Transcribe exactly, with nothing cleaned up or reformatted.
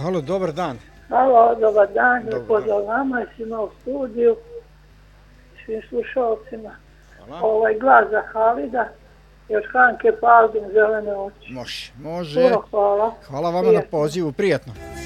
Halo, dobar dan. Halo, dobar dan, pozdrav vama i svima u studiju, svim slušalcima. Ovaj glas za Halida i od Hanke Paldin Zelene oči. Može, može. Puno hvala. Hvala vama na pozivu, prijatno.